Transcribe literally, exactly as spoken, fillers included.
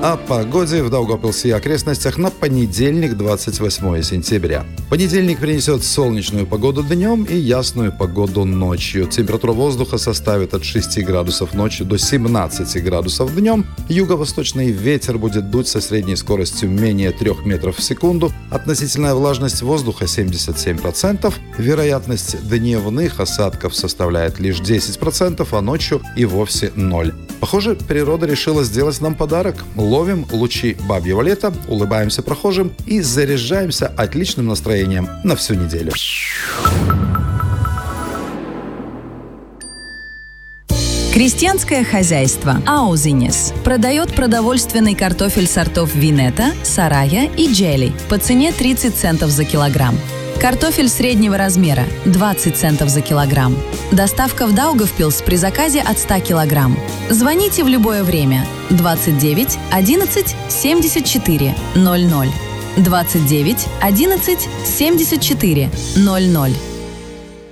О погоде в Даугавпилсе и окрестностях на понедельник, двадцать восьмое сентября. Понедельник принесет солнечную погоду днем и ясную погоду ночью. Температура воздуха составит от шести градусов ночью до семнадцати градусов днем. Юго-восточный ветер будет дуть со средней скоростью менее трех метров в секунду. Относительная влажность воздуха семьдесят семь процентов. Вероятность дневных осадков составляет лишь десять процентов, а ночью и вовсе ноль. Похоже, природа решила сделать нам подарок. Ловим лучи бабьего лета, улыбаемся прохожим и заряжаемся отличным настроением на всю неделю. Крестьянское хозяйство «Аузинес» продает продовольственный картофель сортов Винета, Сарая и Джели по цене тридцать центов за килограмм. Картофель среднего размера – двадцать центов за килограмм. Доставка в Даугавпилс при заказе от ста килограмм. Звоните в любое время двадцать девять одиннадцать семьдесят четыре ноль ноль. двадцать девять одиннадцать семьдесят четыре ноль ноль.